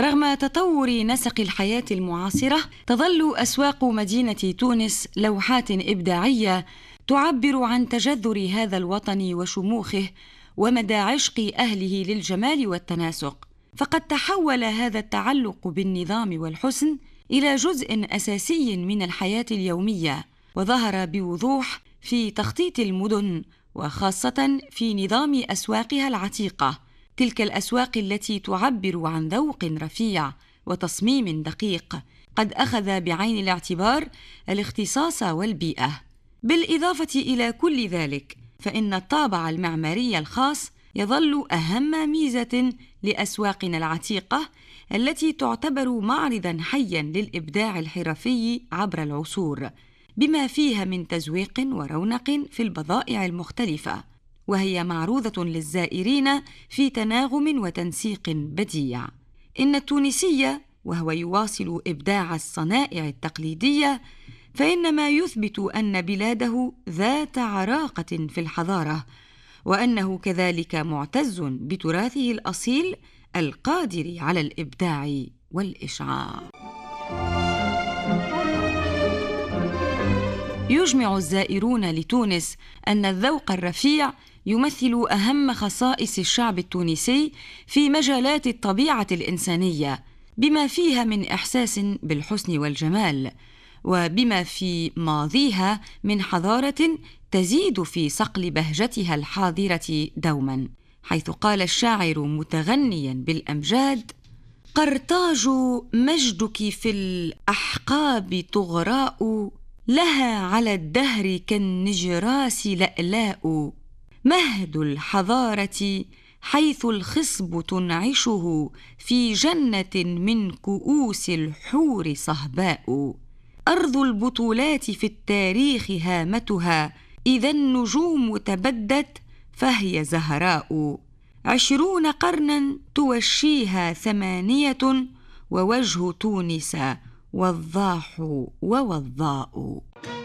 رغم تطور نسق الحياة المعاصرة، تظل أسواق مدينة تونس لوحات إبداعية تعبر عن تجذر هذا الوطن وشموخه ومدى عشق أهله للجمال والتناسق. فقد تحول هذا التعلق بالنظام والحسن إلى جزء أساسي من الحياة اليومية، وظهر بوضوح في تخطيط المدن، وخاصة في نظام أسواقها العتيقة، تلك الأسواق التي تعبر عن ذوق رفيع وتصميم دقيق قد أخذ بعين الاعتبار الاختصاص والبيئة. بالإضافة إلى كل ذلك، فإن الطابع المعماري الخاص يظل أهم ميزة لأسواقنا العتيقة، التي تعتبر معرضاً حياً للإبداع الحرفي عبر العصور، بما فيها من تزويق ورونق في البضائع المختلفة، وهي معروضة للزائرين في تناغم وتنسيق بديع. إن التونسية وهو يواصل إبداع الصنائع التقليدية، فإن ما يثبت أن بلاده ذات عراقة في الحضارة، وأنه كذلك معتز بتراثه الأصيل القادر على الإبداع والإشعاع. يجمع الزائرون لتونس أن الذوق الرفيع يمثل أهم خصائص الشعب التونسي في مجالات الطبيعة الإنسانية، بما فيها من إحساس بالحسن والجمال، وبما في ماضيها من حضارة تزيد في صقل بهجتها الحاضرة دوما، حيث قال الشاعر متغنيا بالأمجاد: قرطاج مجدك في الأحقاب طغراء، لها على الدهر كالنجراس لألاء، مهد الحضارة حيث الخصب تنعشه، في جنة من كؤوس الحور صهباء، أرض البطولات في التاريخ هامتها، إذا النجوم تبدت فهي زهراء، 20 قرنا توشيها 8، ووجه تونس وضاح ووضاء.